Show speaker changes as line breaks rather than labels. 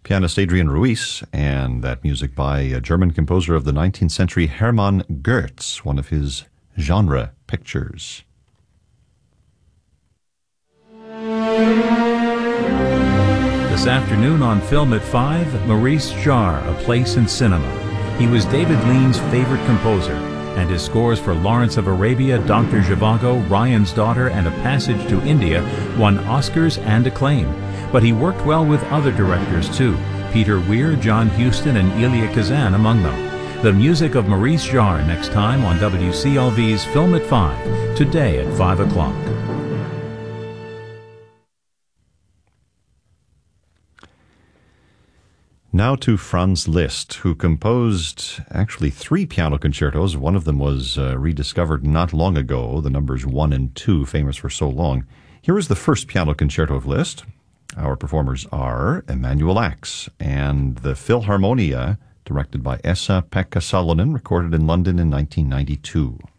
Pianist Adrian Ruiz, and that music by a German composer of the 19th century, Hermann Goetz, one of his genre pictures.
This afternoon on Film at 5, Maurice Jarre, A Place in Cinema. He was David Lean's favorite composer, and his scores for Lawrence of Arabia, Dr. Zhivago, Ryan's Daughter, and A Passage to India won Oscars and acclaim. But he worked well with other directors too, Peter Weir, John Huston, and Elia Kazan among them. The music of Maurice Jarre next time on WCLV's Film at 5, today at 5 o'clock.
Now to Franz Liszt, who composed actually 3 piano concertos. One of them was rediscovered not long ago, the numbers 1 and 2, famous for so long. Here is the first piano concerto of Liszt. Our performers are Emanuel Ax and the Philharmonia, directed by Esa-Pekka Salonen, recorded in London in 1992.